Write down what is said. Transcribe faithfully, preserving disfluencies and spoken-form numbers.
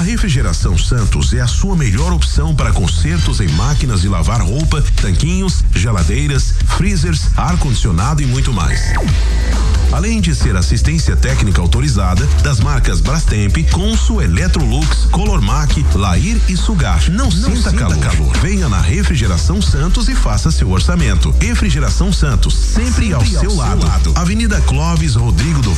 Refrigeração Santos é a sua melhor opção para consertos em máquinas de lavar roupa, tanquinhos, geladeiras, freezers, ar-condicionado e muito mais. Além de ser assistência técnica autorizada das marcas Brastemp, Consul, Electrolux, Colormac, Lair e Sugar. Não, Não sinta, sinta calor. calor. Venha na Refrigeração Santos e faça seu orçamento. Refrigeração Santos, sempre, sempre ao, ao seu, seu lado. lado. Avenida Clóvis Rodrigo do